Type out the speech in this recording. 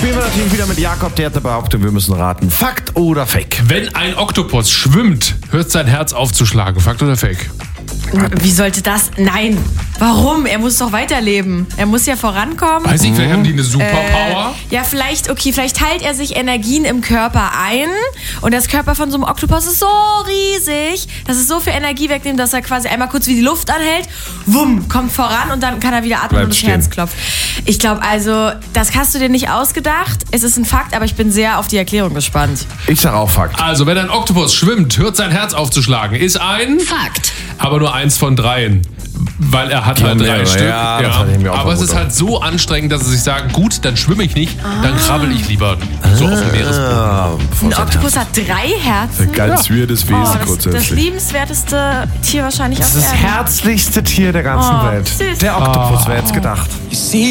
Spielen wir natürlich wieder mit Jakob, der hat eine Behauptung, wir müssen raten. Fakt oder Fake? Wenn ein Oktopus schwimmt, hört sein Herz aufzuschlagen. Fakt oder Fake? Wie sollte das? Nein. Warum? Er muss doch weiterleben. Er muss ja vorankommen. Weiß ich, vielleicht haben die eine Superpower. Ja, vielleicht teilt er sich Energien im Körper ein und das Körper von so einem Oktopus ist so riesig, dass es so viel Energie wegnimmt, dass er quasi einmal kurz wie die Luft anhält, wumm, kommt voran und dann kann er wieder atmen und das Herz klopft. Ich glaube also, das hast du dir nicht ausgedacht. Es ist ein Fakt, aber ich bin sehr auf die Erklärung gespannt. Ich sag auch Fakt. Also, wenn ein Oktopus schwimmt, hört sein Herz aufzuschlagen. Ist ein Fakt. Aber nur eins von dreien. Weil er hat halt 3 Stück. Ja, das hatte ich mir auch aber es ist vermutet. halt so anstrengend, dass sie sich sagen, gut, dann schwimme ich nicht, dann krabbel ich lieber so auf dem Meeresboden. Ein Oktopus hat 3 Herzen. Ganz weirdes Wesen Das grundsätzlich. liebenswerteste Tier wahrscheinlich Das auf ist das Erden. herzlichste Tier der ganzen Welt. süß. Der Oktopus, wer hätte es gedacht?